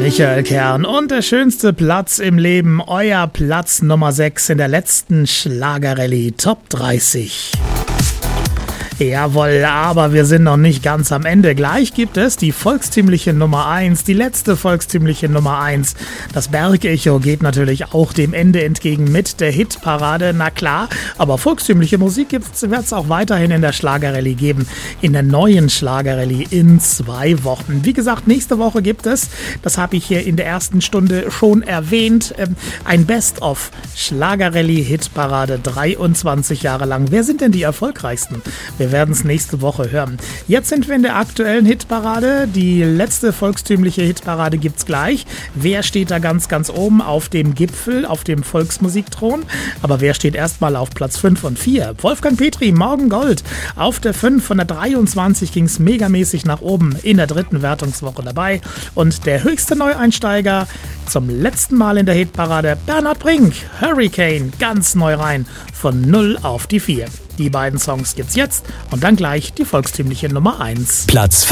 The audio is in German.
Michael Kern und der schönste Platz im Leben, euer Platz Nummer 6 in der letzten Schlagerrallye Top 30. Jawohl, aber wir sind noch nicht ganz am Ende. Gleich gibt es die volkstümliche Nummer 1, die letzte volkstümliche Nummer 1. Das Bergecho geht natürlich auch dem Ende entgegen mit der Hitparade, na klar. Aber volkstümliche Musik wird es auch weiterhin in der Schlagerrallye geben. In der neuen Schlagerrallye in 2 Wochen. Wie gesagt, nächste Woche gibt es, das habe ich hier in der ersten Stunde schon erwähnt, ein Best-of Schlagerrallye Hitparade 23 Jahre lang. Wer sind denn die erfolgreichsten? Wir werden es nächste Woche hören. Jetzt sind wir in der aktuellen Hitparade. Die letzte volkstümliche Hitparade gibt's gleich. Wer steht da ganz, ganz oben auf dem Gipfel, auf dem Volksmusikthron? Aber wer steht erstmal auf Platz 5 und 4? Wolfgang Petri, Morgen Gold. Auf der 5 von der 23 ging es megamäßig nach oben in der dritten Wertungswoche dabei. Und der höchste Neueinsteiger zum letzten Mal in der Hitparade, Bernhard Brink, Hurricane, ganz neu rein, von 0 auf die 4. Die beiden Songs gibt's jetzt und dann gleich die volkstümliche Nummer 1. Platz 5.